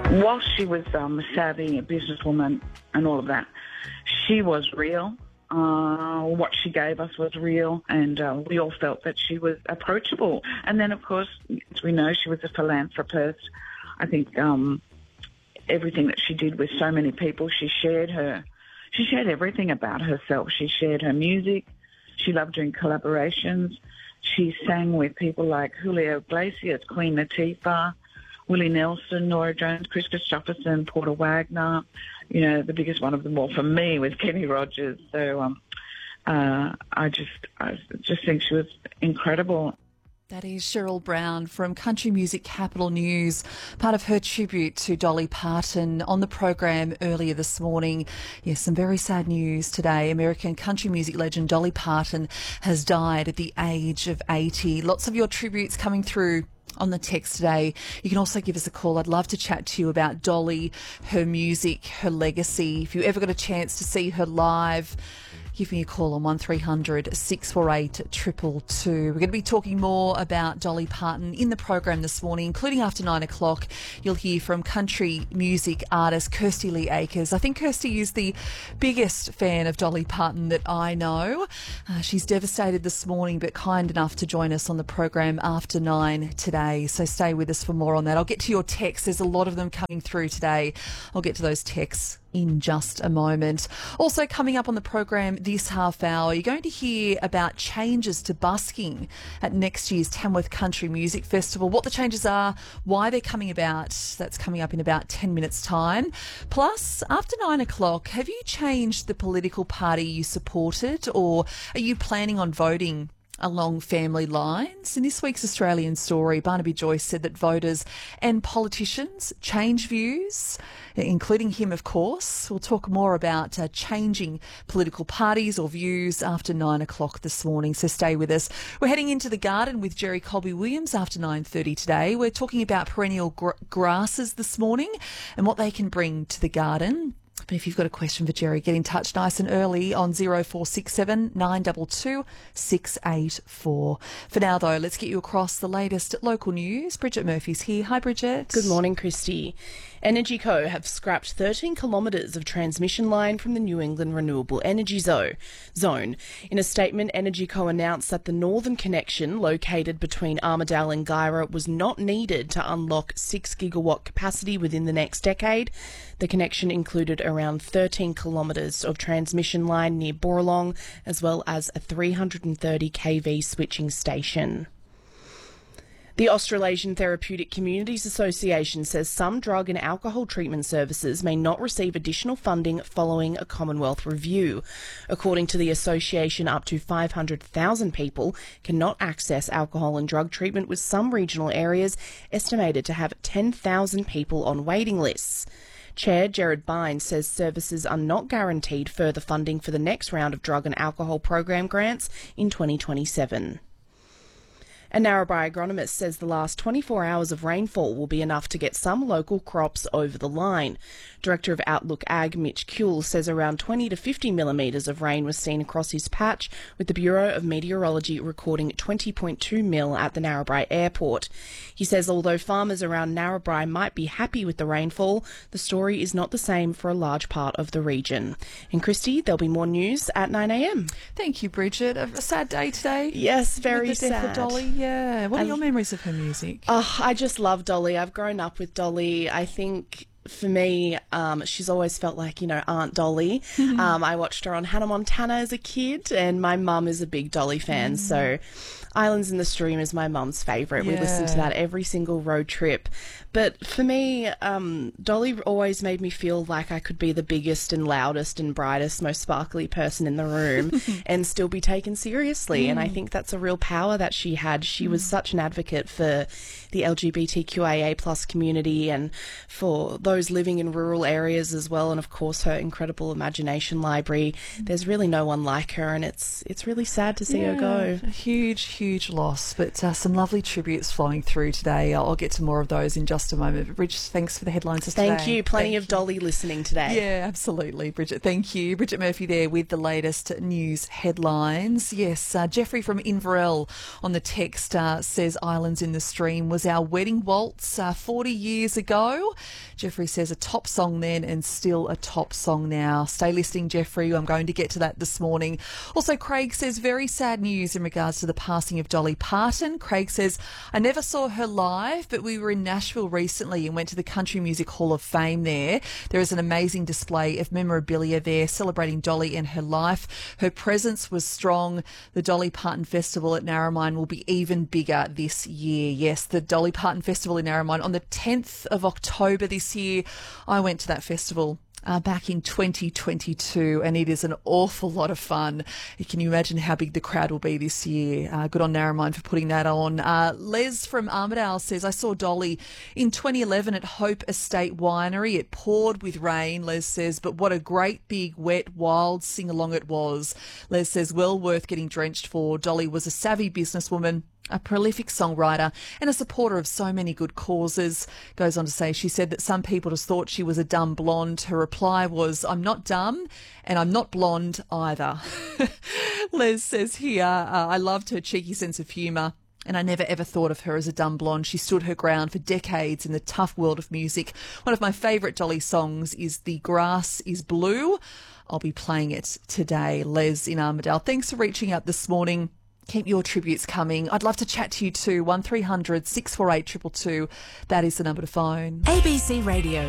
Whilst she was savvy, a businesswoman and all of that, she was real. What she gave us was real, and we all felt that she was approachable. And then, of course, as we know, she was a philanthropist. I think everything that she did with so many people, she shared everything about herself. She shared her music. She loved doing collaborations. She sang with people like Julio Iglesias, Queen Latifah, Willie Nelson, Nora Jones, Chris Christopherson, Porter Wagner. You know, the biggest one of them all for me was Kenny Rogers. So I just think she was incredible. That is Cheryl Brown from Country Music Capital News, part of her tribute to Dolly Parton on the program earlier this morning. Yes, some very sad news today. American country music legend Dolly Parton has died at the age of 80. Lots of your tributes coming through on the text today. You can also give us a call. I'd love to chat to you about Dolly, her music, her legacy. If you ever got a chance to see her live, give me a call on 1300 648 222. We're going to be talking more about Dolly Parton in the program this morning, including after 9 o'clock. You'll hear from country music artist Kirsty Lee Akers. I think Kirsty is the biggest fan of Dolly Parton that I know. She's devastated this morning, but kind enough to join us on the program after 9 today. So stay with us for more on that. I'll get to your texts. There's a lot of them coming through today. I'll get to those texts in just a moment. Also coming up on the program this half hour, you're going to hear about changes to busking at next year's Tamworth Country Music Festival, what the changes are, why they're coming about. That's coming up in about 10 minutes' time. Plus, after 9 o'clock, have you changed the political party you supported, or are you planning on voting along family lines? In this week's Australian Story, Barnaby Joyce said that voters and politicians change views, including him, of course. We'll talk more about changing political parties or views after 9 o'clock this morning, so stay with us. We're heading into the garden with Jerry Colby-Williams after 9:30 today. We're talking about perennial grasses this morning and what they can bring to the garden. But if you've got a question for Jerry, get in touch nice and early on 0467 922 684. For now, though, let's get you across the latest local news. Bridget Murphy's here. Hi, Bridget. Good morning, Christy. EnergyCo have scrapped 13 kilometres of transmission line from the New England Renewable Energy Zone. In a statement, EnergyCo announced that the northern connection, located between Armidale and Guyra, was not needed to unlock 6 gigawatt capacity within the next decade. The connection included around 13 kilometres of transmission line near Borrolong, as well as a 330 kV switching station. The Australasian Therapeutic Communities Association says some drug and alcohol treatment services may not receive additional funding following a Commonwealth review. According to the association, up to 500,000 people cannot access alcohol and drug treatment, with some regional areas estimated to have 10,000 people on waiting lists. Chair Gerard Bynes says services are not guaranteed further funding for the next round of drug and alcohol program grants in 2027. A Narrabri agronomist says the last 24 hours of rainfall will be enough to get some local crops over the line. Director of Outlook Ag, Mitch Kuehl, says around 20 to 50 millimetres of rain was seen across his patch, with the Bureau of Meteorology recording 20.2 mil at the Narrabri airport. He says although farmers around Narrabri might be happy with the rainfall, the story is not the same for a large part of the region. And Christy, there'll be more news at 9 a.m. Thank you, Bridget. A sad day today. Yes, very sad. With the death of Dolly. Yeah. What are your memories of her music? Oh, I just love Dolly. I've grown up with Dolly. I think for me, she's always felt like, Aunt Dolly. I watched her on Hannah Montana as a kid, and my mum is a big Dolly fan. So Islands in the Stream is my mum's favourite. We listen to that every single road trip. But for me, Dolly always made me feel like I could be the biggest and loudest and brightest, most sparkly person in the room and still be taken seriously. And I think that's a real power that she had. She was such an advocate for the LGBTQIA plus community and for those living in rural areas as well. And of course, her incredible imagination library. There's really no one like her, and it's really sad to see her go. A huge huge loss, but some lovely tributes flowing through today. I'll get to more of those in just a moment. Bridget, thanks for the headlines today. Thank you. Plenty of Dolly listening today. Yeah, absolutely, Bridget. Thank you. Bridget Murphy there with the latest news headlines. Yes, Jeffrey from Inverell on the text says Islands in the Stream was our wedding waltz 40 years ago. Jeffrey says a top song then and still a top song now. Stay listening, Jeffrey. I'm going to get to that this morning. Also, Craig says very sad news in regards to the passing of Dolly Parton. Craig says, I never saw her live, but we were in Nashville recently and went to the Country Music Hall of Fame there. There is an amazing display of memorabilia there celebrating Dolly and her life. Her presence was strong. The Dolly Parton Festival at Narromine will be even bigger this year. Yes, the Dolly Parton Festival in Narromine on the 10th of October this year. I went to that festival back in 2022, and it is an awful lot of fun. Can you imagine how big the crowd will be this year? Good on Narromine for putting that on. Les from Armidale says, I saw Dolly in 2011 at Hope Estate Winery. It poured with rain, Les says, but what a great big, wet, wild sing-along it was. Les says, well worth getting drenched for. Dolly was a savvy businesswoman, a prolific songwriter and a supporter of so many good causes. Goes on to say, she said that some people just thought she was a dumb blonde. Her reply was, I'm not dumb and I'm not blonde either. Les says here, I loved her cheeky sense of humour and I never ever thought of her as a dumb blonde. She stood her ground for decades in the tough world of music. One of my favourite Dolly songs is The Grass is Blue. I'll be playing it today. Les in Armidale, thanks for reaching out this morning. Keep your tributes coming. I'd love to chat to you too. 1300 648 222. That is the number to phone. ABC Radio.